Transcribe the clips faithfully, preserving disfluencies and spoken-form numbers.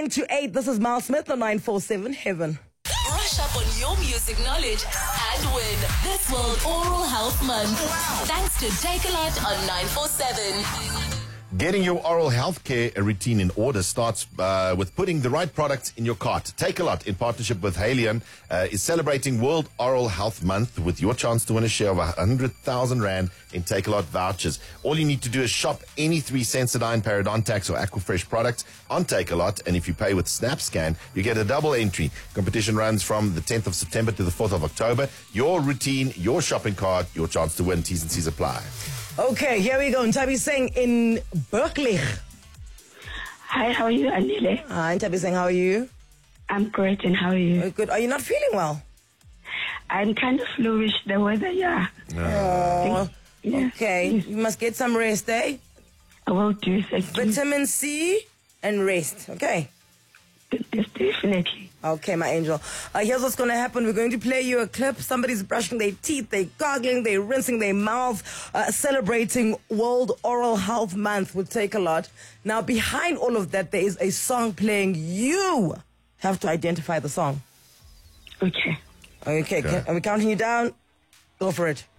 To eight, this is Miles Smith on nine four seven Heaven. Brush up on your music knowledge and win this World Oral Health Month. Thanks to Take a Lot on nine four seven. Getting your oral health care routine in order starts uh, with putting the right products in your cart. Take a Lot, in partnership with Halion, uh, is celebrating World Oral Health Month with your chance to win a share of one hundred thousand rand in Take a Lot vouchers. All you need to do is shop any three Sensodyne, Parodontax or Aquafresh products on Take a Lot, and if you pay with SnapScan, you get a double entry. Competition runs from the tenth of September to the fourth of October. Your routine, your shopping cart, your chance to win. T's and C's apply. Okay, here we go. Ntabi Singh in Berkeley. Hi, how are you, Anile? Hi, Ntabi Singh, how are you? I'm great, and how are you? Oh, good. Are you not feeling well? I'm kind of fluish, the weather, yeah. Oh, yeah. okay. You must get some rest, eh? I will do, thank you. Vitamin C and rest, okay? Yes, definitely. Okay, my angel. Uh, here's what's going to happen. We're going to play you a clip. Somebody's brushing their teeth, they're gargling, they're rinsing their mouth, uh, celebrating World Oral Health Month will Take a Lot. Now, behind all of that, there is a song playing. You have to identify the song. Okay. Okay, okay. Can, are we counting you down? Go for it.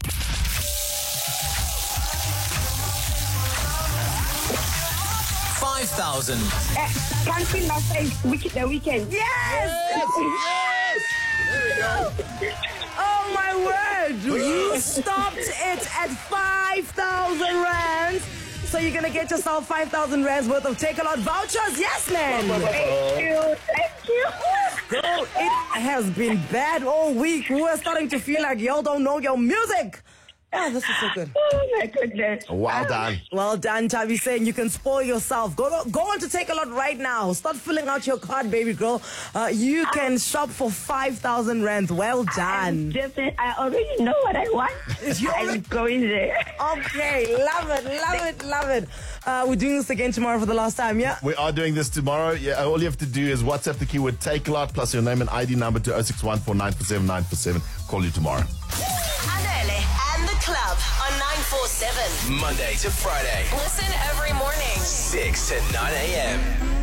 five thousand. Uh, can't feel my face. Wicked the weekend. Yes! Yes! There we go. Oh, my word. You stopped it at five thousand rands. So you're going to get yourself five thousand rands worth of Take a Lot vouchers. Yes, man. Thank you. Thank you. Girl, it has been bad all week. We're starting to feel like y'all don't know your music. Ah, this is so good. Oh, my goodness. Well done. Well done, Tavi, saying you can spoil yourself. Go go on to Take a Lot right now. Start filling out your card, baby girl. Uh, you can shop for five thousand rands. Well done. Definitely, I already know what I want. I'm going there. Okay, love it, love it, love it. Uh, we're doing this again tomorrow for the last time, yeah? We are doing this tomorrow. Yeah, all you have to do is WhatsApp the keyword Take a Lot plus your name and I D number to oh six one four nine four seven nine four seven. Call you tomorrow. Anele and the club on nine four seven. Monday to Friday. Listen every morning. six to nine a.m.